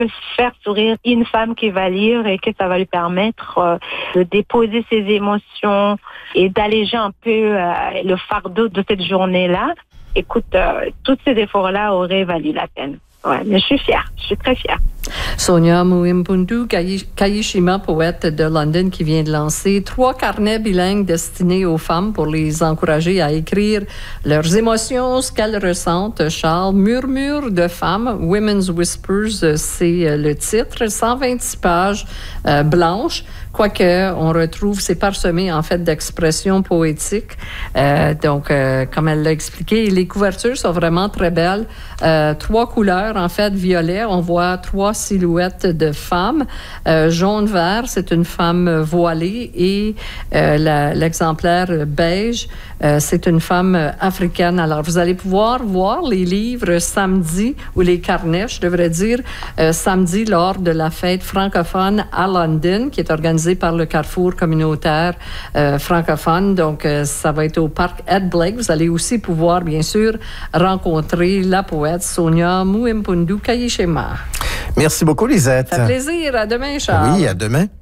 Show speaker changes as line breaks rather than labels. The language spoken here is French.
peut faire sourire une femme qui va lire et que ça va lui permettre de déposer ses émotions et d'alléger un peu le fardeau de cette journée-là, écoute, tous ces efforts-là auraient valu la peine. Ouais, mais je suis fière, je suis très fière.
Sonia Muimpundu Kayishima, poète de London, qui vient de lancer 3 carnets bilingues destinés aux femmes pour les encourager à écrire leurs émotions, ce qu'elles ressentent. Charles, Murmure de femmes, Women's Whispers, c'est le titre. 126 pages blanches, quoique on retrouve, c'est parsemé en fait d'expressions poétiques. Donc, comme elle l'a expliqué, les couvertures sont vraiment très belles. 3 couleurs, en fait, violet. On voit 3 silhouettes de femmes. Jaune-vert, c'est une femme voilée. Et l'exemplaire beige, c'est une femme africaine. Alors, vous allez pouvoir voir les livres samedi, ou les carnets, je devrais dire, samedi lors de la fête francophone à London, qui est organisée par le Carrefour communautaire francophone. Donc, ça va être au parc Ed Blake. Vous allez aussi pouvoir, bien sûr, rencontrer la poète Sonia Muimpundu Kayishima.
Merci beaucoup, Lisette.
Ça fait plaisir. À demain, Charles.
Oui, à demain.